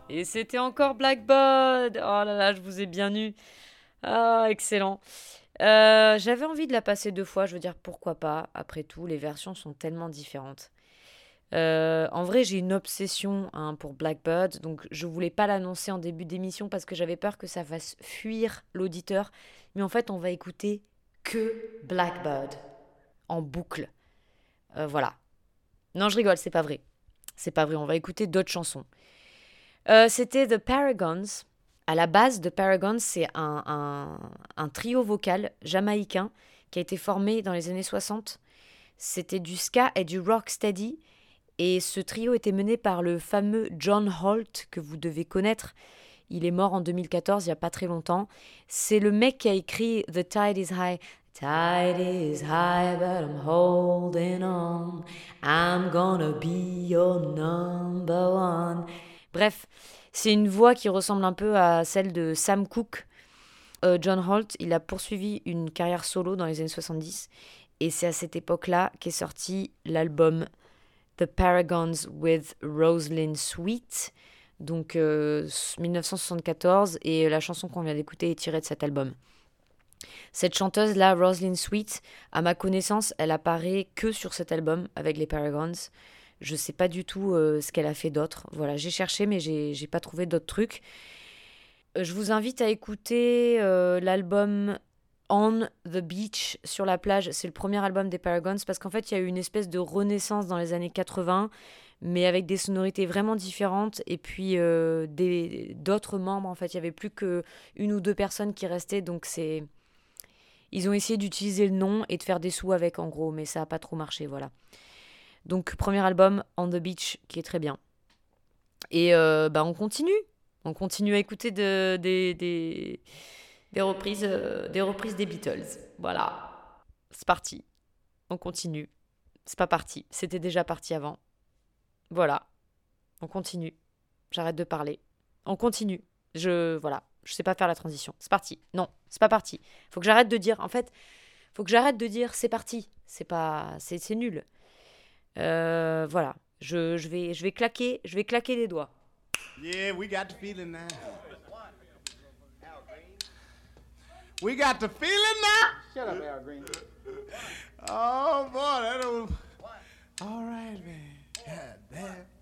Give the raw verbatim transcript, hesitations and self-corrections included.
Et c'était encore Blackbird. Oh là là, je vous ai bien eu. Ah, excellent. Euh, j'avais envie de la passer deux fois, je veux dire pourquoi pas. Après tout, les versions sont tellement différentes. Euh, en vrai, j'ai une obsession hein, pour Blackbird, donc je voulais pas l'annoncer en début d'émission parce que j'avais peur que ça fasse fuir l'auditeur. Mais en fait, on va écouter que Blackbird en boucle. Euh, voilà. Non, je rigole, c'est pas vrai. C'est pas vrai, on va écouter d'autres chansons. Euh, c'était The Paragons. À la base, The Paragons, c'est un, un, un trio vocal jamaïcain qui a été formé dans les années soixante. C'était du ska et du rocksteady. Et ce trio était mené par le fameux John Holt, que vous devez connaître. Il est mort en deux mille quatorze, il n'y a pas très longtemps. C'est le mec qui a écrit The Tide is High. Tide is high, but I'm holding on. I'm gonna be your number one. Bref, c'est une voix qui ressemble un peu à celle de Sam Cooke. Euh, John Holt, il a poursuivi une carrière solo dans les années soixante-dix. Et c'est à cette époque-là qu'est sorti l'album The Paragons with Rosalind Sweet, donc euh, mille neuf cent soixante-quatorze, et la chanson qu'on vient d'écouter est tirée de cet album. Cette chanteuse-là, Rosalind Sweet, à ma connaissance, elle apparaît que sur cet album avec les Paragons. Je sais pas du tout euh, ce qu'elle a fait d'autre. Voilà, j'ai cherché, mais j'ai, j'ai pas trouvé d'autres trucs. Euh, Je vous invite à écouter euh, l'album On the Beach, sur la plage. C'est le premier album des Paragons parce qu'en fait, il y a eu une espèce de renaissance dans les années quatre-vingts, mais avec des sonorités vraiment différentes et puis euh, des, d'autres membres. En fait, il y avait plus que une ou deux personnes qui restaient, donc c'est. Ils ont essayé d'utiliser le nom et de faire des sous avec, en gros, mais ça n'a pas trop marché, voilà. Donc, premier album, On the Beach, qui est très bien. Et euh, bah, on continue. On continue à écouter de, des, des, des, reprises, euh, des reprises des Beatles. Voilà. C'est parti. On continue. C'est pas parti. C'était déjà parti avant. Voilà. On continue. J'arrête de parler. On continue. Je. Voilà. Je sais pas faire la transition. C'est parti. Non, c'est pas parti. Faut que j'arrête de dire. En fait, faut que j'arrête de dire c'est parti. C'est pas. C'est, c'est nul. Euh, voilà. Je, je, vais, je vais claquer. Je vais claquer des doigts. Yeah, we got the feeling now. We got the feeling now. Shut up, Al Green. Oh boy, that was. All right, man. God damn.